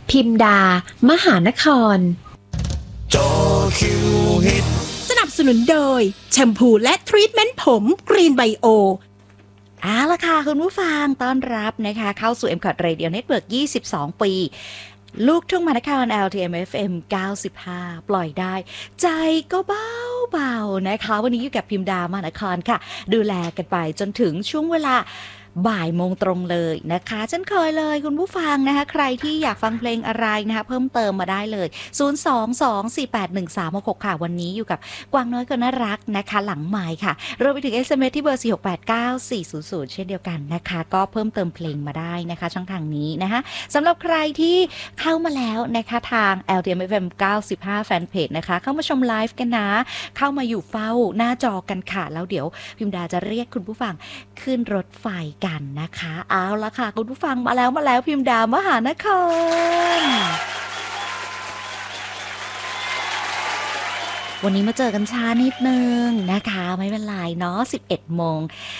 พิมดามหานครจอคิวฮิตสนับสนุนโดยแชมพูและทรีทเมนต์ผมกรีนไบโอเอาล่ะค่ะคุณผู้ฟังต้อนรับนะคะเข้าสู่ MCOT Radio Network 22 ปีลูกทุ่งมหานคร LTM FM 95 ปล่อยได้ใจก็เบาๆนะคะวันนี้อยู่กับพิมดามหานครค่ะดูแลกันไปจนถึงช่วงเวลาบ่ายโมงตรงเลยนะคะเช่นเคยเลยคุณผู้ฟังนะคะใครที่อยากฟังเพลงอะไรนะคะเพิ่มเติมมาได้เลย022481366ค่ะวันนี้อยู่กับกวางน้อยคนน่ารักนะคะหลังไมค์ค่ะรวมไปถึง SMS ที่เบอร์4689400เช่นเดียวกันนะคะก็เพิ่มเติมเพลงมาได้นะคะช่องทางนี้นะคะสำหรับใครที่เข้ามาแล้วนะคะทาง LTM FM 95 Fanpage นะคะเข้ามาชมไลฟ์กันนะเข้ามาอยู่เฝ้าหน้าจอกันค่ะแล้วเดี๋ยวพิมดาจะเรียกคุณผู้ฟังขึ้นรถไฟกันนะคะเอาละค่ะคุณผู้ฟังมาแล้วพิมดามหานครวันนี้มาเจอกันช้านิดนึงนะคะไม่เป็นไรเนาะ11 โมง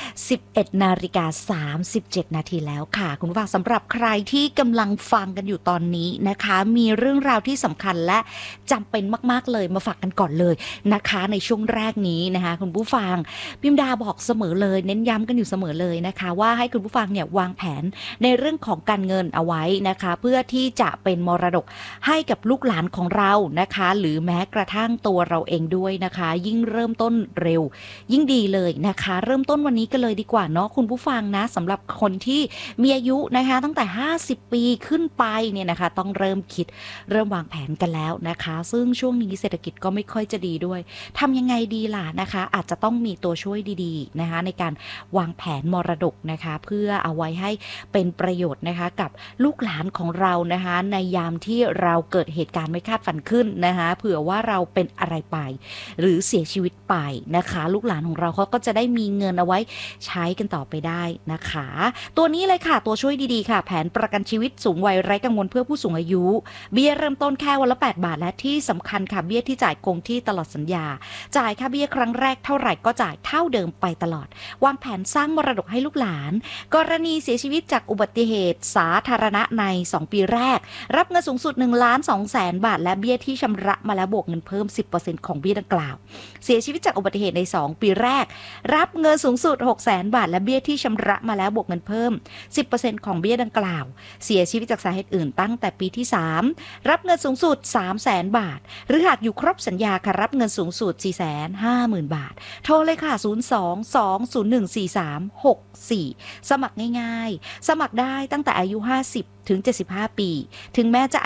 11 นาฬิกา 37 นาทีแล้วค่ะคุณผู้ฟังสำหรับใครที่กำลังฟังกันอยู่ตอนนี้นะคะมีเรื่องราวที่สำคัญและจำเป็นมากๆเลยมาฝากกันก่อนเลยนะคะในช่วงแรกนี้นะคะคุณผู้ฟังพิมดาบอกเสมอเลยเน้นย้ำกันอยู่เสมอเลยนะคะว่าให้คุณผู้ฟังเนี่ยวางแผนในเรื่องของการเงินเอาไว้นะคะเพื่อที่จะเป็นมรดกให้กับลูกหลานของเรานะคะหรือแม้กระทั่งตัวเราเองด้วยนะคะยิ่งเริ่มต้นเร็วยิ่งดีเลยนะคะเริ่มต้นวันนี้กันเลยดีกว่าเนาะคุณผู้ฟังนะสำหรับคนที่มีอายุนะคะตั้งแต่50 ปีขึ้นไปเนี่ยนะคะต้องเริ่มคิดเริ่มวางแผนกันแล้วนะคะซึ่งช่วงนี้เศรษฐกิจก็ไม่ค่อยจะดีด้วยทำยังไงดีล่ะนะคะอาจจะต้องมีตัวช่วยดีๆนะคะในการวางแผนมรดกนะคะเพื่อเอาไว้ให้เป็นประโยชน์นะคะกับลูกหลานของเรานะคะในยามที่เราเกิดเหตุการณ์ไม่คาดฝันขึ้นนะคะเผื่อว่าเราเป็นอะไรไปหรือเสียชีวิตไปนะคะลูกหลานของเราเขาก็จะได้มีเงินเอาไว้ใช้กันต่อไปได้นะคะตัวนี้เลยค่ะตัวช่วยดีๆค่ะแผนประกันชีวิตสูงวัยไร้กังวลเพื่อผู้สูงอายุเบี้ยเริ่มต้นแค่วันละ8 บาทและที่สำคัญค่ะเบี้ยที่จ่ายคงที่ตลอดสัญญาจ่ายค่าเบี้ยครั้งแรกเท่าไหร่ก็จ่ายเท่าเดิมไปตลอดวางแผนสร้างมรดกให้ลูกหลานกรณีเสียชีวิตจากอุบัติเหตุสาธารณะใน2 ปีแรกรับเงินสูงสุด1,200,000 บาทและเบี้ยที่ชำระมาแล้วบวกเงินเพิ่ม 10% ของเบี้ยดังกล่าวเสียชีวิตจากอุบัติเหตุใน2 ปีแรกรับเงินสูงสุด600,000 บาทและเบี้ยที่ชำระมาแล้วบวกเงินเพิ่ม 10% ของเบี้ยดังกล่าวเสียชีวิตจากสาเหตุอื่นตั้งแต่ปีที่3รับเงินสูงสุด300,000 บาทหรือหากอยู่ครบสัญญาค่ะรับเงินสูงสุด 450,000 บาทโทรเลยค่ะ02-201-4364สมัครง่ายๆสมัครได้ตั้งแต่อายุ50 ถึง 75 ปีถึงแม้จะ